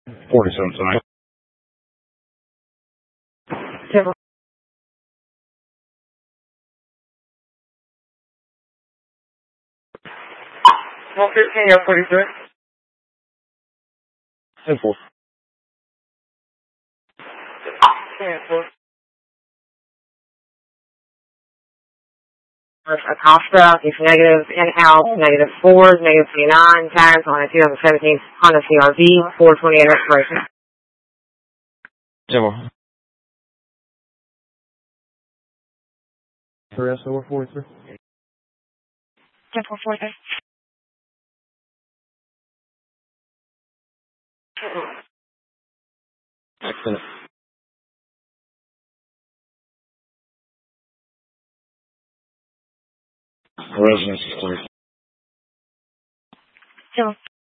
47 tonight. Civil. 115, 43. 10-4. 10-4. Acosta is negative in-house, -4, -29, tags on a 2017 Honda CRV, 428 expiration. 10-4. Perez over 43. 10-4, 43. Excellent. Residence is clear.